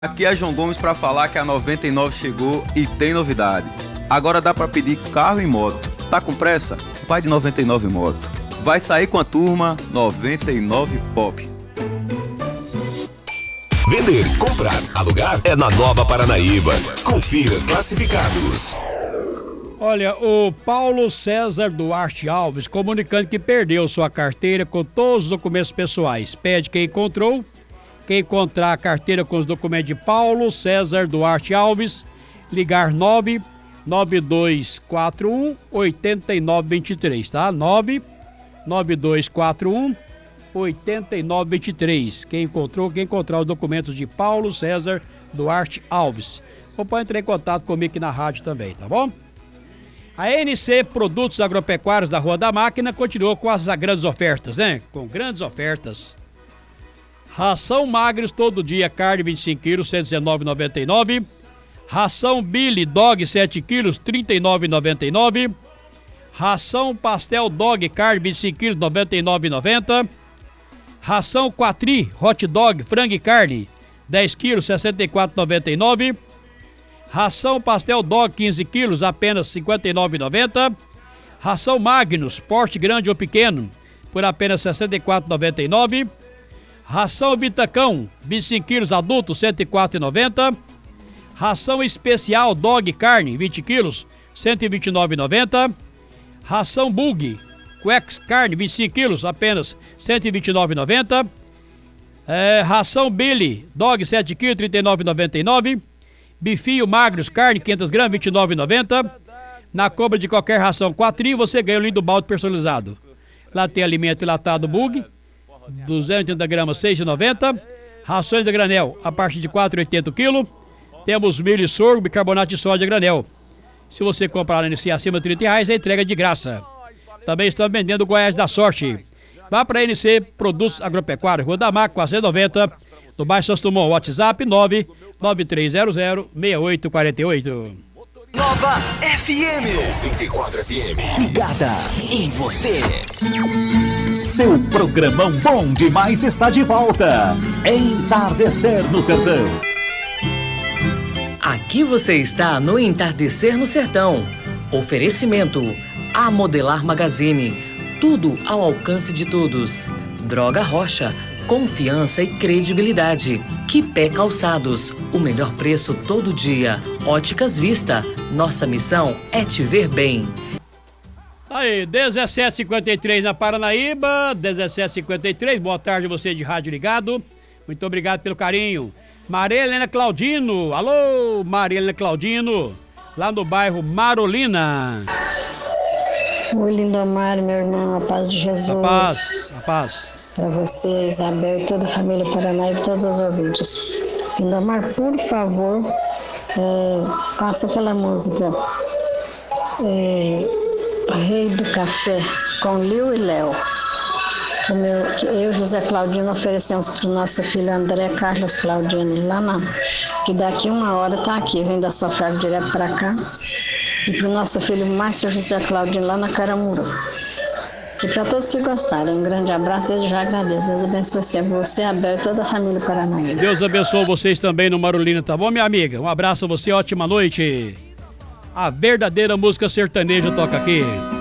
Aqui é João Gomes para falar que a 99 chegou e tem novidade. Agora dá para pedir carro e moto. Tá com pressa? Vai de 99 Moto. Vai sair com a turma 99 Pop. Vender, comprar, alugar é na Nova Paranaíba. Confira classificados. Olha, o Paulo César Duarte Alves comunicando que perdeu sua carteira com todos os documentos pessoais. Pede quem encontrou. Quem encontrar a carteira com os documentos de Paulo César Duarte Alves, ligar 99241 8923, tá? 99241 8923. Quem encontrar os documentos de Paulo César Duarte Alves. Ou pode entrar em contato comigo aqui na rádio também, tá bom? A NC Produtos Agropecuários da Rua da Máquina continuou com as grandes ofertas, né? Com grandes ofertas. Ração Magres todo dia, carne 25 quilos, R$ 119,99. Ração Billy Dog 7 quilos, R$ 39,99. Ração Pastel Dog carne 25 quilos, R$ 99,90. Ração Quatri Hot Dog frango e carne 10 quilos, R$ 64,99. Ração Pastel Dog 15 quilos, apenas R$ 59,90. Ração Magnus porte grande ou pequeno por apenas R$ 64,99. Ração Vitacão, 25 quilos adulto, R$ 104,90. Ração Especial Dog Carne, 20 quilos, R$ 129,90. Ração Bug, Quex Carne, 25 quilos, apenas R$ 129,90. Ração Billy Dog, 7 quilos, R$ 39,99. Bifinho Magros Carne, 500 gramas, R$ 29,90. Na compra de qualquer ração Quatrinho, você ganha o lindo balde personalizado. Lá tem alimento enlatado Bug, 280 gramas, R$ 6,90. Rações de granel, a partir de R$ 4,80 kg. Temos milho e sorgo, bicarbonato de sódio a granel. Se você comprar na NC acima de R$ 30, a entrega é de graça. Também estamos vendendo Goiás da Sorte. Vá para a NC Produtos Agropecuários, Rua da Maca, 490, no bairro Santos Dumont. WhatsApp 99300-6848. Nova FM 94 FM. Ligada em você. Seu programão bom demais está de volta. Entardecer no Sertão. Aqui você está no Entardecer no Sertão. Oferecimento A Modelar Magazine. Tudo ao alcance de todos. Droga Rocha. Confiança e credibilidade. Quipé Calçados. O melhor preço todo dia. Óticas Vista. Nossa missão é te ver bem. Aí, 17h53 na Paranaíba, 17h53, boa tarde você de rádio ligado, muito obrigado pelo carinho. Maria Helena Claudino, alô Maria Helena Claudino, lá no bairro Marolina. Oi, Lindomar, meu irmão, a paz de Jesus. A paz. Para você, Isabel e toda a família Paranaíba e todos os ouvintes. Lindomar, por favor, faça aquela música. Rei do Café, com Liu e Léo. Que eu, José Claudino, oferecemos para o nosso filho André Carlos Claudino, que daqui uma hora está aqui, vem da Sofia direto para cá. E para o nosso filho Márcio José Claudino, lá na Caramuru. E para todos que gostarem, um grande abraço, desde já agradeço. Deus abençoe sempre você, Abel e toda a família Paranaíba. Deus abençoe vocês também no Marolina, tá bom, minha amiga? Um abraço a você, ótima noite. A verdadeira música sertaneja toca aqui.